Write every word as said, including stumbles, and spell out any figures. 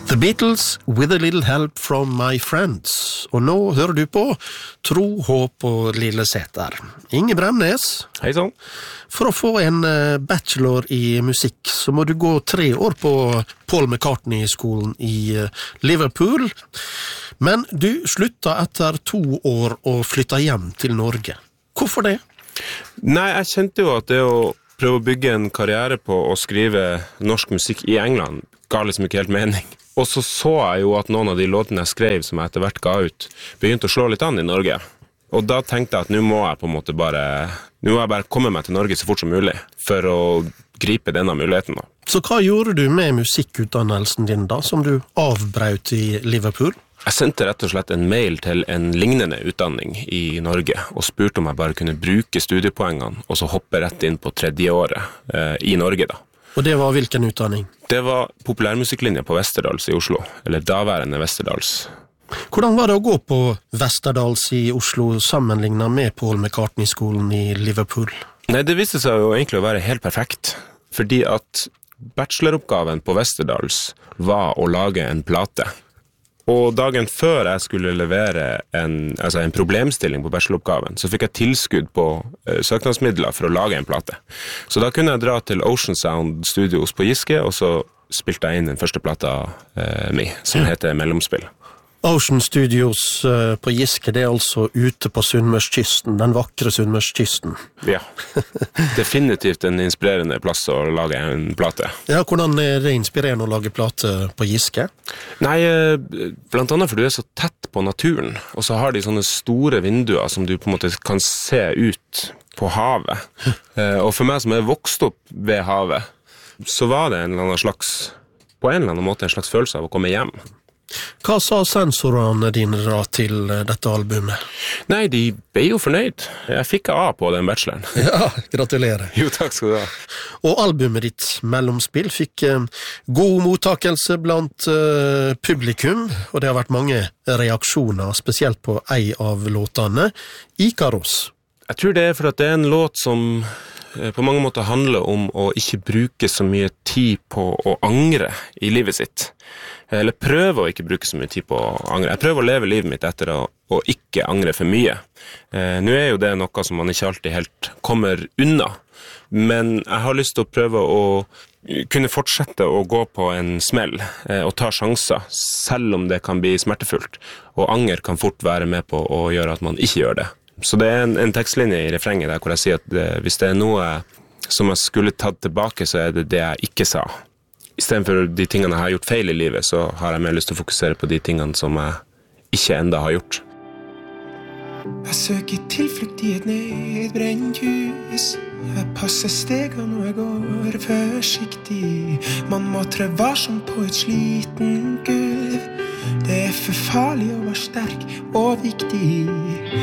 The Beatles, With a Little Help from My Friends. Og nå hører du på Tro, Håp og Lille Sæter. Inge Bremnes. Hei sånn. For å få en bachelor i musikk, så må du gå tre år på Paul McCartney-skolen i Liverpool. Men du slutta etter to år og flytta hjem til Norge. Hvorfor det? Nei, jeg kjente jo at det å prøve å bygge en karriere på å skrive norsk musikk i England ga liksom ikke helt mening. Og så så jeg jo at noen av de låtene jeg skrev som jeg etter hvert ga ut, begynte å slå litt an i Norge. Og da tenkte jeg at nå må jeg på en måte bare, nå må jeg bare komme meg til Norge så fort som mulig, for å gripe denne muligheten da. Så hva gjorde du med musikkutdannelsen din da, som du avbrøt i Liverpool? Jeg sendte rett og slett en mail til en lignende utdanning i Norge, og spurte om jeg bare kunne bruke studiepoengene, og så hoppe rett inn på tredje året eh, i Norge da. Og det var hvilken utdanning? Det var populærmusikklinja på Westerdals i Oslo, eller daværende Westerdals. Hvordan var det å gå på Westerdals i Oslo sammenlignet med Paul McCartney-skolen i Liverpool? Nei, det viste seg jo egentlig å være helt perfekt, fordi at bacheloroppgaven på Westerdals var å lage en plate. Og dagen før jeg skulle levere en, altså en problemstilling på bacheloroppgaven, så fikk jeg tilskudd på uh, søknadsmidler for å lage en plate. Så da kunne jeg dra til Ocean Sound Studios på Giske, og så spilte jeg inn den første plata uh, mi, som heter Mellomspill. Ocean Studios uh, på Giske, det er altså ute på Sunnmørskysten, den vakre Sunnmørskysten. Ja, definitivt en inspirerende plass å lage en plate. Ja, hvordan er det inspirerende å lage plate på Giske? Nei, blant annet fordi du er så tett på naturen, og så har de sånne store vinduer som du på en måte kan se ut på havet. Og for meg som er vokst opp ved havet, så var det en eller annen slags, på en eller annen måte en slags følelse av å komme hjem. Hva sa sensorene dine da til dette albumet? Nei, de ble jo fornøyd. Jeg fikk A på den bacheloren. Ja, gratulerer. Jo, takk skal du ha. Og albumet ditt, Mellomspill, fikk eh, god mottakelse blant eh, publikum, og det har vært mange reaksjoner, spesielt på ei av låtene, Ikaros. Jeg tror det er for at det er en låt som eh, på mange måter handler om å ikke bruke så mye tid på å angre i livet sitt. Eller prøve å ikke bruke så mye tid på å angre. Jeg prøver å leve livet mitt etter å, å ikke angre for mye. Eh, nå er jo det noe som man ikke alltid helt kommer unna, men jeg har lyst til å prøve å kunne fortsette å gå på en smell eh, og ta sjanser, selv om det kan bli smertefullt. Og anger kan fort være med på å gjøre at man ikke gjør det. Så det er en, en tekstlinje i refrenget der hvor jeg sier at det, hvis det er noe som jeg skulle tatt tilbake, så er det det jeg ikke sa. I stedet for de tingene jeg har gjort feil i livet, så har jeg mer lyst til å fokusere på de tingene som jeg ikke enda har gjort. Jeg søker tilflukt i et nedbrent hus. Jeg passer stegene når jeg går forsiktig. Man må trø varsomt på et sliten gulv. Det er for farlig å være sterk og viktig.